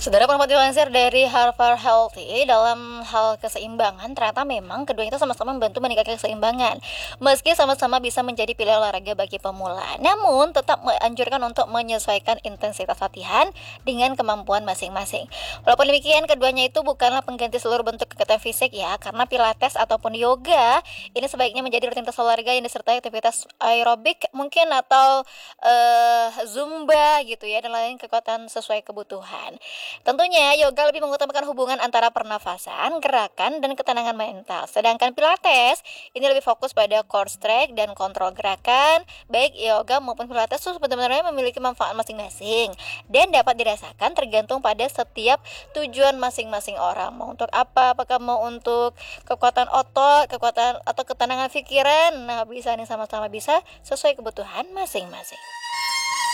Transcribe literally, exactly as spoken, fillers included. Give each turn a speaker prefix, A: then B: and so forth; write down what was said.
A: Saudara pendapat dilansir dari Harvard Healthy, dalam hal keseimbangan, ternyata memang keduanya itu sama-sama membantu meningkatkan keseimbangan. Meski sama-sama bisa menjadi pilihan olahraga bagi pemula, namun tetap menganjurkan untuk menyesuaikan intensitas latihan dengan kemampuan masing-masing. Walaupun demikian, keduanya itu bukanlah pengganti seluruh bentuk kegiatan fisik ya, karena pilates ataupun yoga ini sebaiknya menjadi rutinitas olahraga yang disertai aktivitas aerobik mungkin atau uh, zumba gitu ya, dan lain kekuatan sesuai kebutuhan. Tentunya yoga lebih mengutamakan hubungan antara pernafasan, gerakan, dan ketenangan mental. Sedangkan pilates ini lebih fokus pada core strength dan kontrol gerakan. Baik yoga maupun pilates itu sebenarnya memiliki manfaat masing-masing dan dapat dirasakan tergantung pada setiap tujuan masing-masing orang. Mau untuk apa? Apakah mau untuk kekuatan otot, kekuatan atau ketenangan pikiran? Nah, bisa nih, sama-sama bisa sesuai kebutuhan masing-masing.